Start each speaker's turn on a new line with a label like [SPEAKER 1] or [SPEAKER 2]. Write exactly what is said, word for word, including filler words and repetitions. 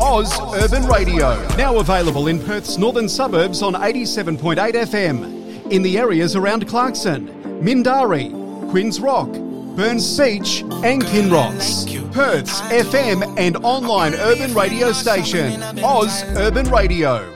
[SPEAKER 1] Oz Urban Radio. Now available in Perth's northern suburbs on eighty-seven point eight F M. In the areas around Clarkson, Mindari, Quinns Rock, Burns Beach and Kinross. Perth's F M and online urban radio station, Oz Urban Radio.